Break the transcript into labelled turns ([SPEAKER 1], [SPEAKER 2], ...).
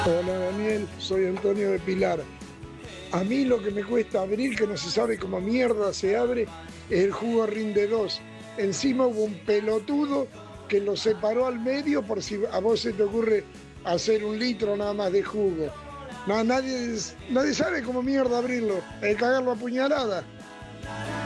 [SPEAKER 1] Hola Daniel, soy Antonio de Pilar. A mí lo que me cuesta abrir, que no se sabe cómo mierda se abre, es el jugo Rinde 2. Encima hubo un pelotudo que lo separó al medio por si a vos se te ocurre hacer 1 litro nada más de jugo. No, nadie sabe cómo mierda abrirlo, cagarlo a puñalada.